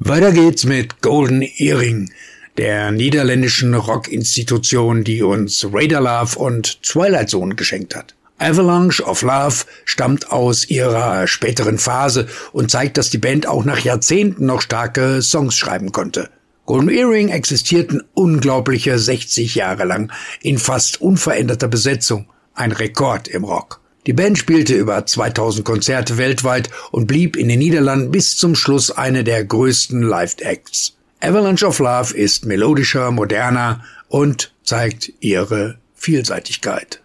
Weiter geht's mit Golden Earring, der niederländischen Rockinstitution, die uns Radar Love und Twilight Zone geschenkt hat. Avalanche of Love stammt aus ihrer späteren Phase und zeigt, dass die Band auch nach Jahrzehnten noch starke Songs schreiben konnte. Golden Earring existierten unglaubliche 60 Jahre lang in fast unveränderter Besetzung, ein Rekord im Rock. Die Band spielte über 2000 Konzerte weltweit und blieb in den Niederlanden bis zum Schluss eine der größten Live-Acts. Avalanche of Love ist melodischer, moderner und zeigt ihre Vielseitigkeit.